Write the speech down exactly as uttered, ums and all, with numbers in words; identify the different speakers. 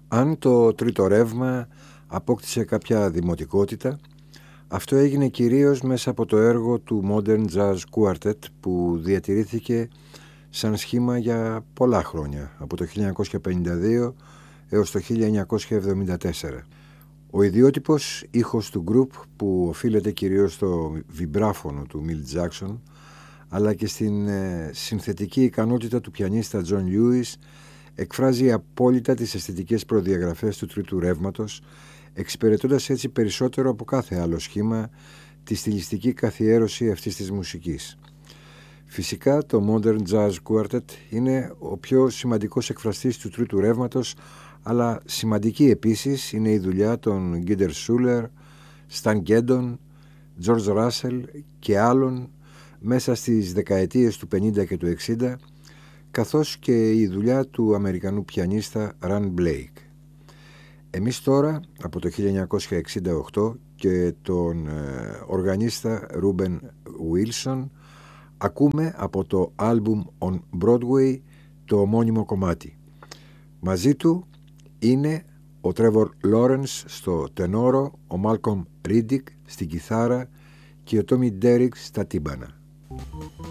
Speaker 1: Αν το τρίτο ρεύμα απόκτησε κάποια δημοτικότητα, αυτό έγινε κυρίως μέσα από το έργο του Modern Jazz Quartet, που διατηρήθηκε σαν σχήμα για πολλά χρόνια, από το χίλια εννιακόσια πενήντα δύο έως το χίλια εννιακόσια εβδομήντα τέσσερα. Ο ιδιότυπος ήχος του group, που οφείλεται κυρίως στο βιμπράφωνο του Milt Jackson, αλλά και στην ε, συνθετική ικανότητα του πιανίστα John Lewis, εκφράζει απόλυτα τις αισθητικές προδιαγραφές του τρίτου ρεύματος, εξυπηρετώντας έτσι περισσότερο από κάθε άλλο σχήμα τη στιλιστική καθιέρωση αυτής της μουσικής. Φυσικά το Modern Jazz Quartet είναι ο πιο σημαντικός εκφραστής του τρίτου ρεύματος, αλλά σημαντική επίσης είναι η δουλειά των Guider Schuller, Stan Gedon, George Russell και άλλων μέσα στις δεκαετίες του πενήντα και του εξήντα, καθώς και η δουλειά του Αμερικανού πιανίστα Ran Blake. Εμείς τώρα, από το χίλια εννιακόσια εξήντα οκτώ και τον ε, οργανίστα Ruben Wilson, ακούμε από το άλμπουμ On Broadway το ομώνυμο κομμάτι. Μαζί του είναι ο Trevor Lawrence στο τενόρο, ο Malcolm Riddick στην κιθάρα και ο Tommy Derricks στα τύμπανα.